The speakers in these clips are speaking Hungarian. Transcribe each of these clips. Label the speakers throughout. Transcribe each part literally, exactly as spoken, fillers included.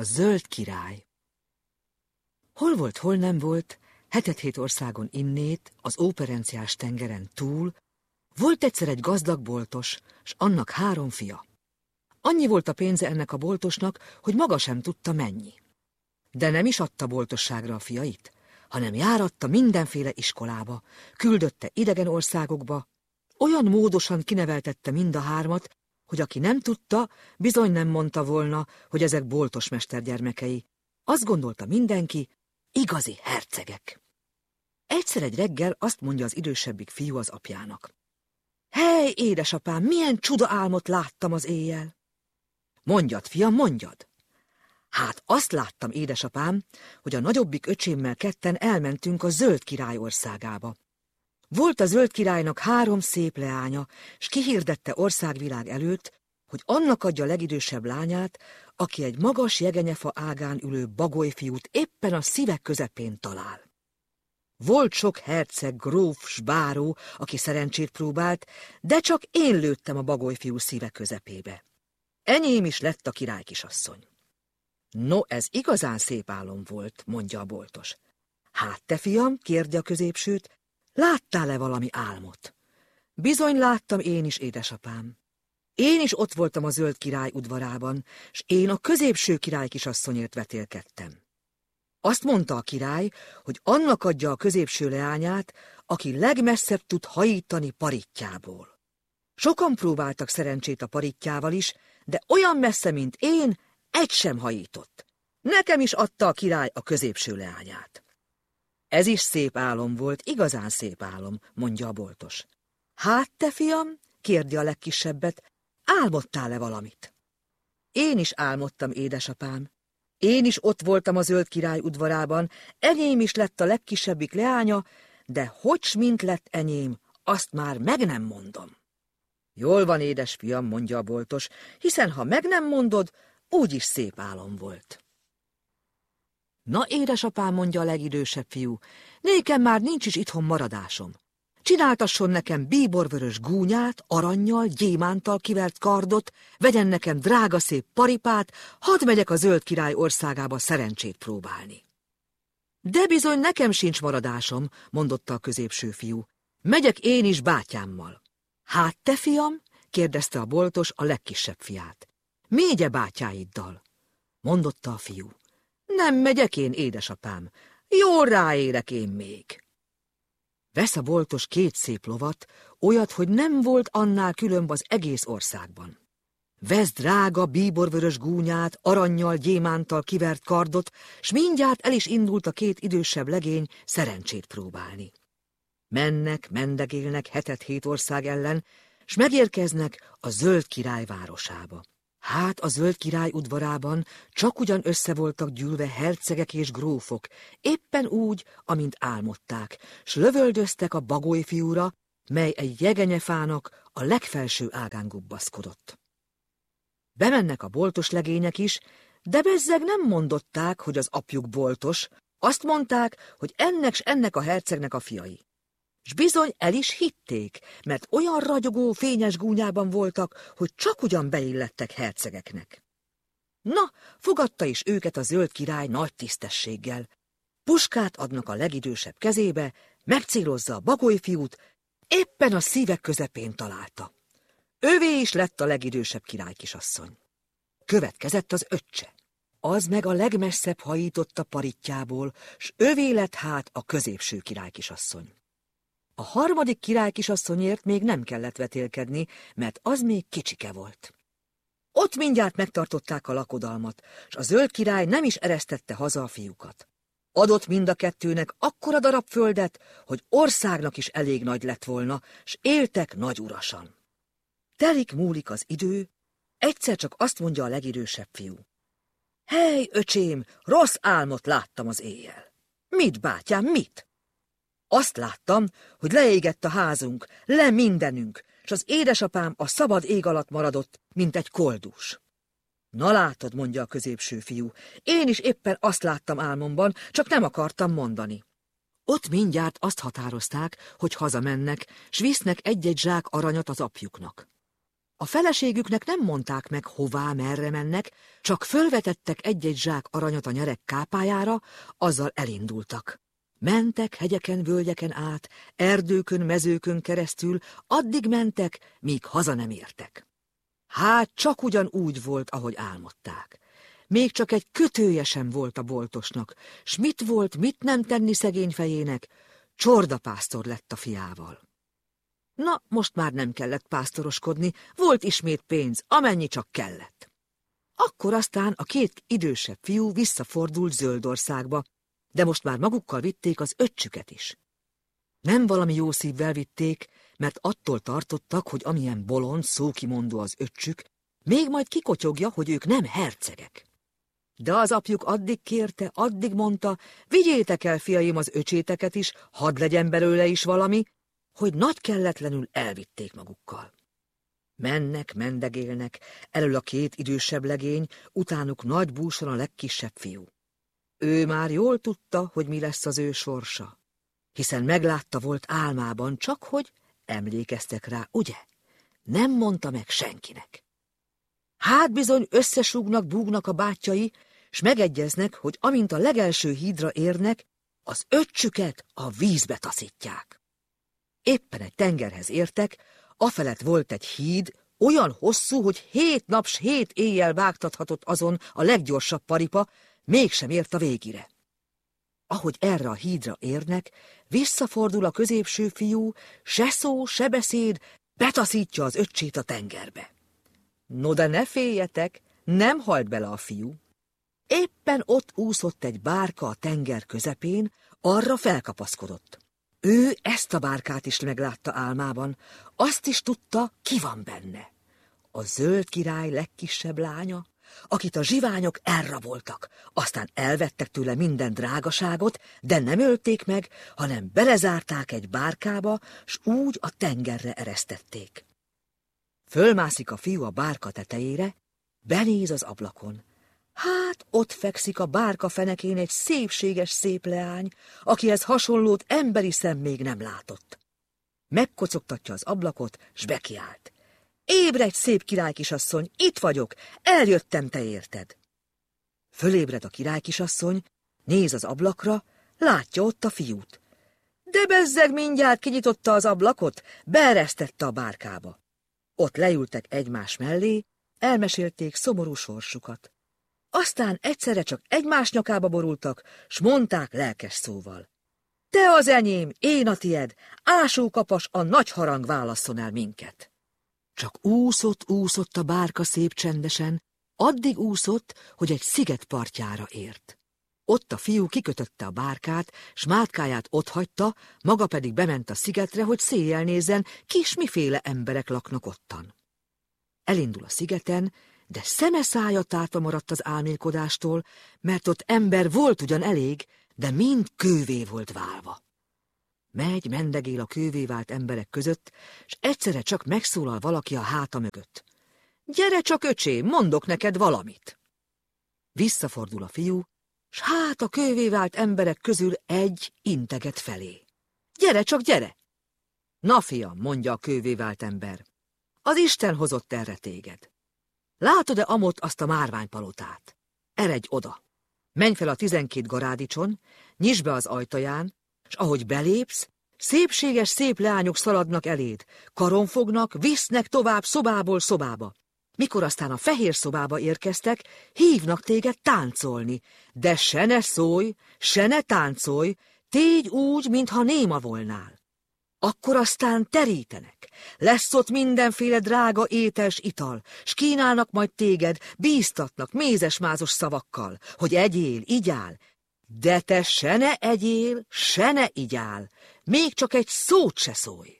Speaker 1: a zöld király. Hol volt, hol nem volt, hetet-hét országon innét, az óperenciás tengeren túl, volt egyszer egy gazdag boltos, s annak három fia. Annyi volt a pénze ennek a boltosnak, hogy maga sem tudta mennyi. De nem is adta boltosságra a fiait, hanem járatta mindenféle iskolába, küldötte idegen országokba, olyan módosan kineveltette mind a hármat, hogy aki nem tudta, bizony nem mondta volna, hogy ezek boltos mestergyermekei. Azt gondolta mindenki, igazi hercegek. Egyszer egy reggel azt mondja az idősebbik fiú az apjának. Hely, édesapám, milyen csuda álmot láttam az éjjel! Mondjad, fiam, mondjad! Hát azt láttam, édesapám, hogy a nagyobbik öcsémmel ketten elmentünk a zöld király országába. Volt a zöld királynak három szép leánya, s kihirdette országvilág előtt, hogy annak adja a legidősebb lányát, aki egy magas jegenyefa ágán ülő bagolyfiút éppen a szívek közepén talál. Volt sok herceg, gróf, s báró, aki szerencsét próbált, de csak én lőttem a bagolyfiú szíve közepébe. Enyém is lett a királykisasszony. No, ez igazán szép álom volt, mondja a boltos. Hát te, fiam, kérdi a középsőt, láttál-e valami álmot? Bizony láttam én is, édesapám. Én is ott voltam a zöld király udvarában, s én a középső királykisasszonyért vetélkedtem. Azt mondta a király, hogy annak adja a középső leányát, aki legmesszebb tud hajítani parittyából. Sokan próbáltak szerencsét a parittyával is, de olyan messze, mint én, egy sem hajított. Nekem is adta a király a középső leányát. Ez is szép álom volt, igazán szép álom, mondja a boltos. Hát te, fiam, kérdi a legkisebbet, álmodtál-e valamit? Én is álmodtam, édesapám. Én is ott voltam a zöld király udvarában, enyém is lett a legkisebbik leánya, de hogy s mint lett enyém, azt már meg nem mondom. Jól van, édesfiam, mondja a boltos, hiszen ha meg nem mondod, úgyis szép álom volt. Na, édesapám, mondja a legidősebb fiú, nékem már nincs is itthon maradásom. Csináltasson nekem bíborvörös gúnyát, arannyal, gyémántal kivert kardot, vegyen nekem drága szép paripát, hadd megyek a zöld király országába szerencsét próbálni. De bizony nekem sincs maradásom, mondotta a középső fiú. Megyek én is bátyámmal. Hát te, fiam? kérdezte a boltos a legkisebb fiát. Mégye bátyáiddal? Mondotta a fiú. Nem megyek én, édesapám, jól ráérek én még. Vesz a boltos két szép lovat, olyat, hogy nem volt annál különb az egész országban. Vesz drága bíborvörös gúnyát, arannyal, gyémántal kivert kardot, s mindjárt el is indult a két idősebb legény szerencsét próbálni. Mennek, mendegélnek hetet-hét ország ellen, s megérkeznek a zöld király városába. Hát a zöld király udvarában csak ugyan össze voltak gyűlve hercegek és grófok, éppen úgy, amint álmodták, s lövöldöztek a bagolyfiúra, mely egy jegenyefának a legfelső ágán gubbaszkodott. Bemennek a boltos legények is, de bezzeg nem mondották, hogy az apjuk boltos, azt mondták, hogy ennek s ennek a hercegnek a fiai. S bizony el is hitték, mert olyan ragyogó, fényes gúnyában voltak, hogy csak ugyan beillettek hercegeknek. Na, fogadta is őket a zöld király nagy tisztességgel. Puskát adnak a legidősebb kezébe, megcélozza a bagolyfiút, éppen a szívek közepén találta. Övé is lett a legidősebb királykisasszony. Következett az öccse. Az meg a legmesszebb hajította parittyából, s övé lett hát a középső királykisasszony. A harmadik királykisasszonyért még nem kellett vetélkedni, mert az még kicsike volt. Ott mindjárt megtartották a lakodalmat, s a zöld király nem is eresztette haza a fiúkat. Adott mind a kettőnek akkora darab földet, hogy országnak is elég nagy lett volna, s éltek nagy urasan. Telik múlik az idő, egyszer csak azt mondja a legidősebb fiú. Hely, öcsém, rossz álmot láttam az éjjel. Mit, bátyám, mit? Azt láttam, hogy leégett a házunk, le mindenünk, s az édesapám a szabad ég alatt maradott, mint egy koldus. Na látod, mondja a középső fiú, én is éppen azt láttam álmomban, csak nem akartam mondani. Ott mindjárt azt határozták, hogy hazamennek, s visznek egy-egy zsák aranyat az apjuknak. A feleségüknek nem mondták meg, hová, merre mennek, csak fölvetettek egy-egy zsák aranyat a nyereg kápájára, azzal elindultak. Mentek hegyeken, völgyeken át, erdőkön, mezőkön keresztül, addig mentek, míg haza nem értek. Hát csak ugyan úgy volt, ahogy álmodták. Még csak egy kötője sem volt a boltosnak, s mit volt, mit nem tenni szegény fejének, csordapásztor lett a fiával. Na, most már nem kellett pásztoroskodni, volt ismét pénz, amennyi csak kellett. Akkor aztán a két idősebb fiú visszafordult Zöldországba, de most már magukkal vitték az öccsüket is. Nem valami jó szívvel vitték, mert attól tartottak, hogy amilyen bolond, szókimondó az öccsük, még majd kikotyogja, hogy ők nem hercegek. De az apjuk addig kérte, addig mondta, vigyétek el, fiaim, az öcséteket is, hadd legyen belőle is valami, hogy nagy kelletlenül elvitték magukkal. Mennek, mendegélnek, elől a két idősebb legény, utánuk nagy búson a legkisebb fiú. Ő már jól tudta, hogy mi lesz az ő sorsa, hiszen meglátta volt álmában, csak hogy emlékeztek rá, ugye? Nem mondta meg senkinek. Hát bizony összesúgnak, búgnak a bátyjai, s megegyeznek, hogy amint a legelső hídra érnek, az öccsüket a vízbe taszítják. Éppen egy tengerhez értek, afelett volt egy híd, olyan hosszú, hogy hét nap s hét éjjel vágtathatott azon a leggyorsabb paripa, mégsem ért a végire. Ahogy erre a hídra érnek, visszafordul a középső fiú, se szó, se beszéd, betaszítja az öccsét a tengerbe. No de ne féljetek, nem halt bele a fiú. Éppen ott úszott egy bárka a tenger közepén, arra felkapaszkodott. Ő ezt a bárkát is meglátta álmában, azt is tudta, ki van benne. A zöld király legkisebb lánya, akit a zsiványok elraboltak, aztán elvettek tőle minden drágaságot, de nem ölték meg, hanem belezárták egy bárkába, s úgy a tengerre eresztették. Fölmászik a fiú a bárka tetejére, benéz az ablakon. Hát ott fekszik a bárka fenekén egy szépséges szép leány, akihez hasonlót emberi szem még nem látott. Megkocogtatja az ablakot, s bekiált. Ébredj, szép királykisasszony, itt vagyok, eljöttem, te érted. Fölébred a királykisasszony, néz az ablakra, látja ott a fiút. De bezzeg, mindjárt kinyitotta az ablakot, beeresztette a bárkába. Ott leültek egymás mellé, elmesélték szomorú sorsukat. Aztán egyszerre csak egymás nyakába borultak, s mondták lelkes szóval. Te az enyém, én a tied, ásókapas, a nagy harang válasszon el minket. Csak úszott, úszott a bárka szép csendesen, addig úszott, hogy egy sziget partjára ért. Ott a fiú kikötötte a bárkát, s mátkáját otthagyta, maga pedig bement a szigetre, hogy széjjel nézzen, kis miféle emberek laknak ottan. Elindul a szigeten, de szeme szája tátva maradt az álmélkodástól, mert ott ember volt ugyan elég, de mind kővé volt válva. Megy, mendegél a kővé vált emberek között, s egyszerre csak megszólal valaki a háta mögött. Gyere csak, öcsém, mondok neked valamit. Visszafordul a fiú, s hát a kővé vált emberek közül egy integet felé. Gyere csak, gyere! Na, fiam, mondja a kővé vált ember, az Isten hozott erre téged. Látod-e amott azt a márványpalotát? Eredj oda! Menj fel a tizenkét garádicson, nyisd be az ajtaján, s ahogy belépsz, szépséges szép leányok szaladnak eléd, karon fognak, visznek tovább szobából szobába. Mikor aztán a fehér szobába érkeztek, hívnak téged táncolni, de se ne szólj, se ne táncolj, tégy úgy, mintha néma volnál. Akkor aztán terítenek, lesz ott mindenféle drága étels ital, s kínálnak majd téged, bíztatnak mézesmázos szavakkal, hogy egyél, igyál, de te se ne egyél, se ne igyál, még csak egy szót se szólj.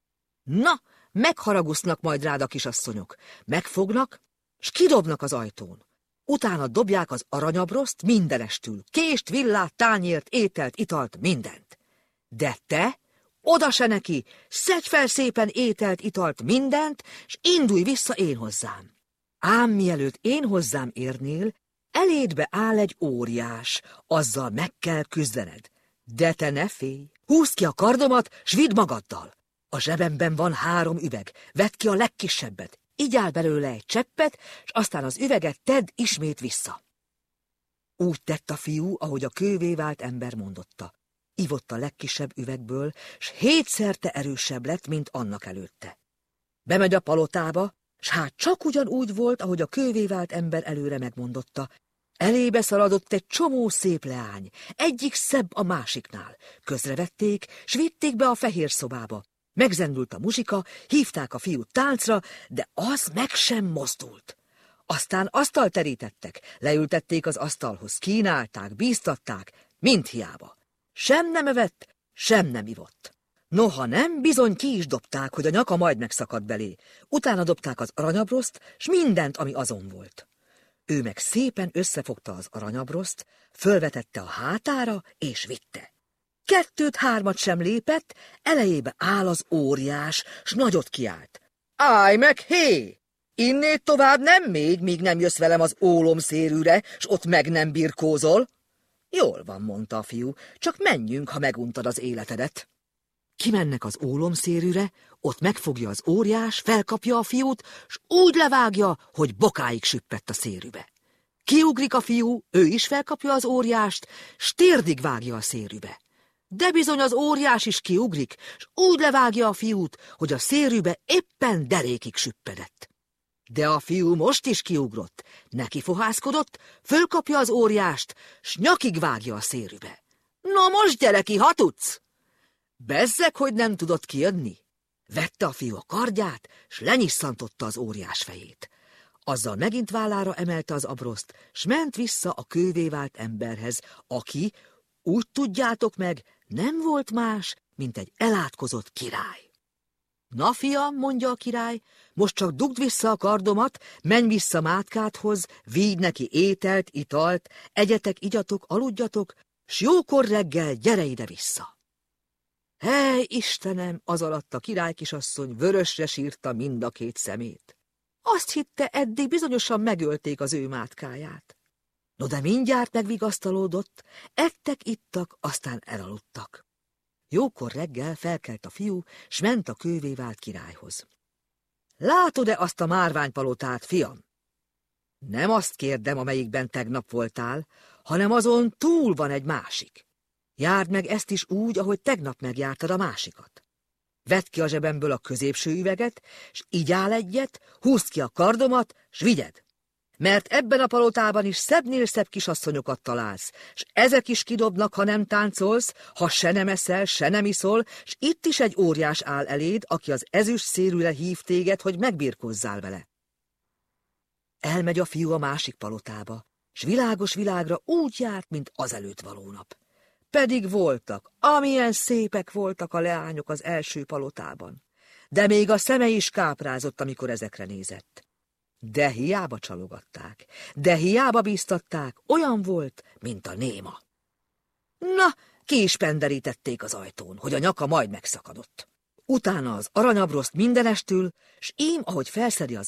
Speaker 1: Na, megharagusznak majd rád a kisasszonyok, megfognak, s kidobnak az ajtón. Utána dobják az aranyabroszt mindenestül, kést, villát, tányért, ételt, italt, mindent. De te oda se neki, szedj fel szépen ételt, italt, mindent, s indulj vissza én hozzám. Ám mielőtt én hozzám érnél, elédbe áll egy óriás, azzal meg kell küzdened. De te ne félj, húzd ki a kardomat, s vidd magaddal. A zsebemben van három üveg, vedd ki a legkisebbet, Így áll belőle egy cseppet, s aztán az üveget tedd ismét vissza. Úgy tett a fiú, ahogy a kővé vált ember mondotta. Ivott a legkisebb üvegből, s hétszerte erősebb lett, mint annak előtte. Bemegy a palotába, s hát csak ugyanúgy volt, ahogy a kővé vált ember előre megmondotta. Elébe szaladott egy csomó szép leány, egyik szebb a másiknál. Közrevették, s vitték be a fehér szobába. Megzendült a muzsika, hívták a fiút táncra, de az meg sem mozdult. Aztán asztalt terítettek, leültették az asztalhoz, kínálták, bíztatták, mind hiába. Sem nem evett, sem nem ivott. Noha nem, bizony ki is dobták, hogy a nyaka majd megszakadt belé. Utána dobták az aranyabroszt, s mindent, ami azon volt. Ő meg szépen összefogta az aranyabroszt, fölvetette a hátára, és vitte. Kettőt-hármat sem lépett, elejébe áll az óriás, s nagyot kiált. Állj meg, hé! Innét tovább nem még, míg nem jössz velem az ólomszérűre, s ott meg nem birkózol? Jól van, mondta a fiú, csak menjünk, ha meguntad az életedet. Kimennek az ólomszérűre, ott megfogja az óriás, felkapja a fiút, s úgy levágja, hogy bokáig süppett a szérűbe. Kiugrik a fiú, ő is felkapja az óriást, s térdig vágja a szérűbe. De bizony az óriás is kiugrik, s úgy levágja a fiút, hogy a szérűbe éppen derékig süppedett. De a fiú most is kiugrott, neki fohászkodott, fölkapja az óriást, s nyakig vágja a szérűbe. Na most gyere ki, ha tudsz! Bezzeg, hogy nem tudott kijönni. Vette a fiú a kardját, s lenyisszantotta az óriás fejét. Azzal megint vállára emelte az abroszt, s ment vissza a kővé vált emberhez, aki, úgy tudjátok meg, nem volt más, mint egy elátkozott király. Na, fiam, mondja a király, most csak dugd vissza a kardomat, menj vissza Mátkádhoz, vigy neki ételt, italt, egyetek, igyatok, aludjatok, s jókor reggel gyere ide vissza. Hely, Istenem, az alatt a királykisasszony vörösre sírta mind a két szemét. Azt hitte, eddig bizonyosan megölték az ő mátkáját. No, de mindjárt megvigasztalódott, ettek, ittak, aztán elaludtak. Jókor reggel felkelt a fiú, s ment a kővé vált királyhoz. Látod-e azt a márványpalotát, fiam? Nem azt kérdem, amelyikben tegnap voltál, hanem azon túl van egy másik. Járd meg ezt is úgy, ahogy tegnap megjártad a másikat. Vedd ki a zsebemből a középső üveget, s igyál egyet, húzd ki a kardomat, s vigyed. Mert ebben a palotában is szebbnél szebb kisasszonyokat találsz, s ezek is kidobnak, ha nem táncolsz, ha se nem eszel, se nem iszol, s itt is egy óriás áll eléd, aki az ezüst szérűre hív téged, hogy megbirkózzál vele. Elmegy a fiú a másik palotába, s világos világra úgy járt, mint azelőtt való nap. Pedig voltak, amilyen szépek voltak a leányok az első palotában, de még a szeme is káprázott, amikor ezekre nézett. De hiába csalogatták, de hiába bíztatták, olyan volt, mint a néma. Na, ki is penderítették az ajtón, hogy a nyaka majd megszakadott. Utána az aranyabroszt mindenestül, s ím, ahogy felszedi az